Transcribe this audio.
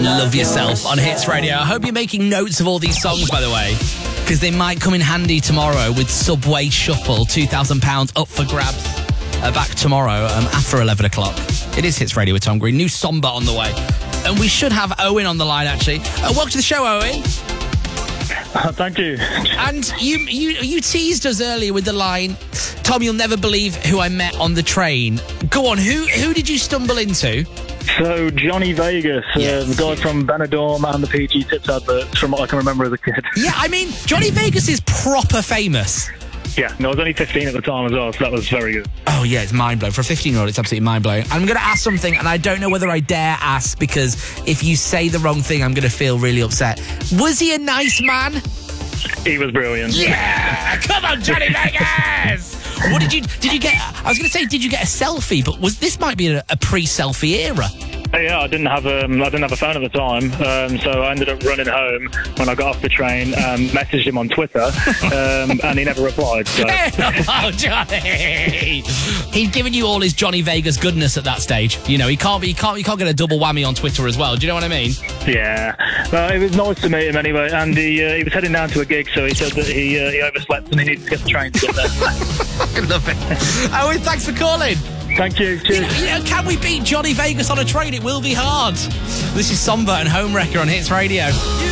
Love Yourself on Hits Radio. I hope you're making notes of all these songs, by the way, because they might come in handy tomorrow with Subway Shuffle, £2,000 up for grabs. Back tomorrow after 11 o'clock. It is Hits Radio with Tom Green. New Samba on the way. And we should have Owen on the line, actually. Welcome to the show, Owen. Thank you. And you teased us earlier with the line, Tom, you'll never believe who I met on the train. Go on, who did you stumble into? So, Johnny Vegas, the guy from Benidorm and the PG Tips adverts, from what I can remember as a kid. Yeah, I mean, Johnny Vegas is proper famous. Yeah, no, I was only 15 at the time as well, so that was very good. Oh, yeah, it's mind-blowing. For a 15-year-old, it's absolutely mind-blowing. I'm going to ask something, and I don't know whether I dare ask, because if you say the wrong thing, I'm going to feel really upset. Was he a nice man? He was brilliant. Yeah! Come on, Johnny Vegas! What did you get? I was going to say, did you get a selfie? But this might be a pre-selfie era. Yeah, I didn't have a phone at the time, so I ended up running home when I got off the train, messaged him on Twitter, and he never replied. So. Oh, Johnny! He'd given you all his Johnny Vegas goodness at that stage. You know, he can't get a double whammy on Twitter as well. Do you know what I mean? Yeah, it was nice to meet him anyway, and he was heading down to a gig, so he said that he overslept and he needed to get the train to get there. I love it. Owen, thanks for calling. Thank you. Cheers. You know, can we beat Johnny Vegas on a train? It will be hard. This is Samba and Homewrecker on Hits Radio.